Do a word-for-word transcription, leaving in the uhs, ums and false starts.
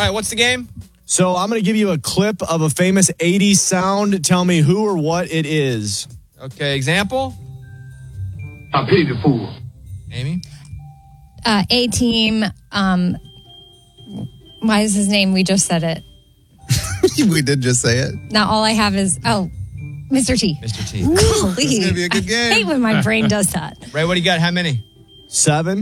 All right, what's the game? So I'm going to give you a clip of a famous eighties sound. Tell me who or what it is. Okay, example? I pity the fool. Amy? Uh, A-Team. Um, why is his name? We just said it. We did just say it. Now all I have is, oh, Mister T. Mister T. Golly. It's going to be a good I game. hate when my brain does that. Ray, what do you got? How many? Seven.